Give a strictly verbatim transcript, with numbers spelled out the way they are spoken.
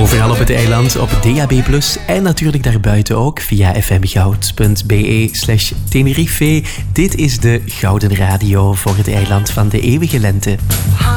Overal op het eiland, op D A B plus, en natuurlijk daarbuiten ook via f m goud punt b e slash Tenerife. Dit is de Gouden Radio voor het eiland van de eeuwige lente.